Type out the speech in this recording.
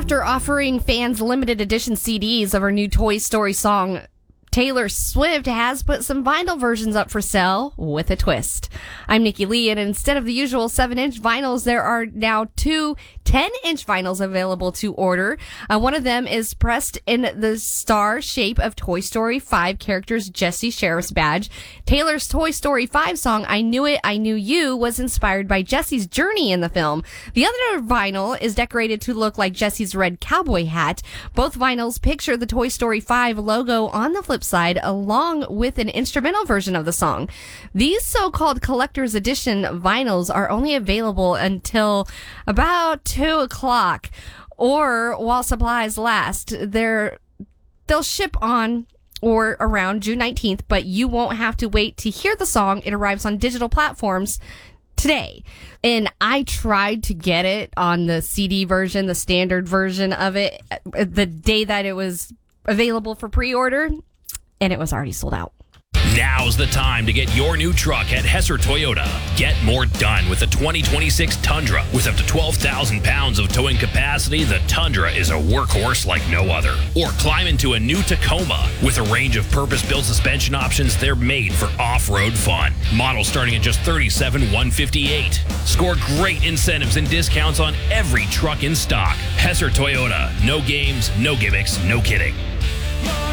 After offering fans limited edition CDs of her new Toy Story song, Taylor Swift has put some vinyl versions up for sale with a twist. I'm Nikki Lee, and instead of the usual 7-inch vinyls, there are now 2 10-inch vinyls available to order. One of them is pressed in the star shape of Toy Story 5 characters Jessie Sheriff's badge. Taylor's Toy Story 5 song, I Knew It, I Knew You, was inspired by Jessie's journey in the film. The other vinyl is decorated to look like Jessie's red cowboy hat. Both vinyls picture the Toy Story 5 logo on the flip side, along with an instrumental version of the song. These so-called collector's edition vinyls are only available until about 2 o'clock, or while supplies last. They'll ship on or around June 19th, but you won't have to wait to hear the song. It arrives on digital platforms today. And I tried to get it on the CD version, the standard version of it, the day that it was available for pre-order, and it was already sold out. Now's the time to get your new truck at Hesser Toyota. Get more done with the 2026 Tundra. With up to 12,000 pounds of towing capacity, the Tundra is a workhorse like no other. Or climb into a new Tacoma. With a range of purpose-built suspension options, they're made for off-road fun. Models starting at just $37,158. Score great incentives and discounts on every truck in stock. Hesser Toyota. No games, no gimmicks, no kidding.